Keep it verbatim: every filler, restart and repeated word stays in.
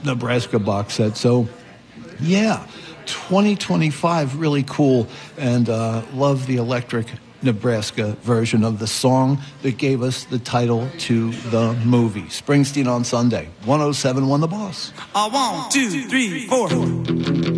Nebraska box set. So, yeah, twenty twenty-five, really cool, and uh, love the Electric Nebraska version of the song that gave us the title to the movie. Springsteen on Sunday, one oh seven point one The Boss. Uh, one, two, three, four.